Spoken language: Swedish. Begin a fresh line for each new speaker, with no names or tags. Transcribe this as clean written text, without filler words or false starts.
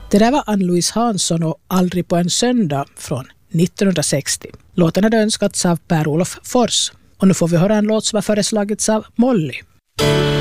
Det där var Ann-Louise Hansson och Aldrig på en söndag från 1960. Låten hade önskats av Per-Olof Fors. Och nu får vi höra en låt som har föreslagits av Molly.